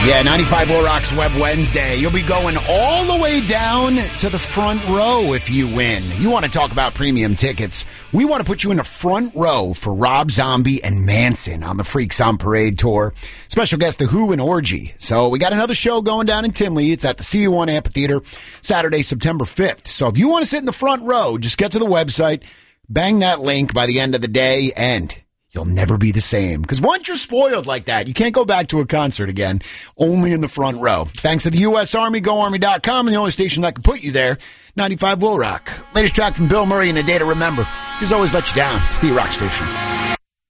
Yeah, 95 Will Rock's Web Wednesday. You'll be going all the way down to the front row if you win. You want to talk about premium tickets? We want to put you in the front row for Rob Zombie and Manson on the Freaks on Parade tour. Special guest The Who and Orgy. So we got another show going down in Tinley. It's at the CU1 Amphitheater, Saturday, September 5th. So if you want to sit in the front row, just get to the website, bang that link by the end of the day, and you'll never be the same. Because once you're spoiled like that, you can't go back to a concert again, only in the front row. Thanks to the U.S. Army, GoArmy.com, and the only station that can put you there, 95 Will Rock. Latest track from Bill Murray and A Day to Remember. He's always let you down. It's the Rock Station.